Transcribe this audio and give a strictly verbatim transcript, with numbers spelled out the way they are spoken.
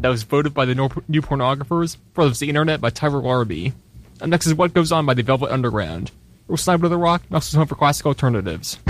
that was voted by the New Pornographers, Brothers of the Internet by Tyler Larby. And next is What Goes On by the Velvet Underground. We'll snipe with the rock, next is home for classic alternatives.